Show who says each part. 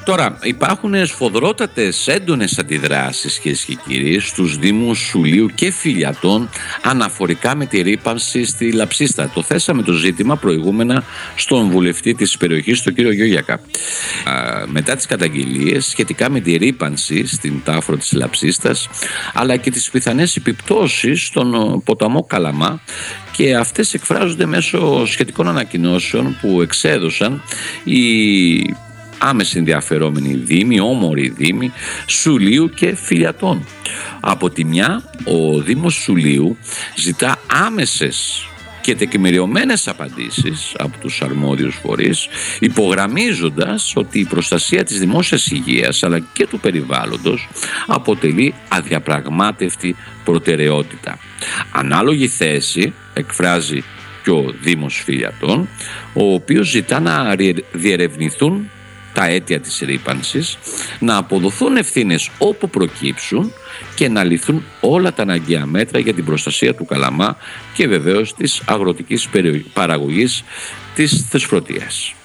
Speaker 1: Τώρα, υπάρχουν σφοδρότατες έντονες αντιδράσεις, κυρίες και κύριοι, στους δήμους Σουλείου και Φυλιατών αναφορικά με τη ρύπανση στη Λαψίστα. Το θέσαμε το ζήτημα προηγούμενα στον βουλευτή της περιοχής, τον κύριο Γιώγιακα. Μετά τις καταγγελίες σχετικά με τη ρύπανση στην τάφρο της Λαψίστας, αλλά και τις πιθανές επιπτώσεις στον ποταμό Καλαμά, και αυτές εκφράζονται μέσω σχετικών ανακοινώσεων που εξέδωσαν οι άμεση ενδιαφερόμενοι δήμοι, όμοροι δήμοι Σουλείου και Φυλιατών. Από τη μια, ο Δήμος Σουλείου ζητά άμεσες και τεκμηριωμένες απαντήσεις από τους αρμόδιους φορείς, υπογραμμίζοντας ότι η προστασία της δημόσιας υγείας αλλά και του περιβάλλοντος αποτελεί αδιαπραγμάτευτη προτεραιότητα. Ανάλογη θέση εκφράζει και ο Δήμος Φυλιατών, ο οποίος ζητά να διερευνηθούν τα αίτια της ρύπανσης, να αποδοθούν ευθύνες όπου προκύψουν και να ληφθούν όλα τα αναγκαία μέτρα για την προστασία του Καλαμά και βεβαίως της αγροτικής παραγωγής της Θεσπρωτείας.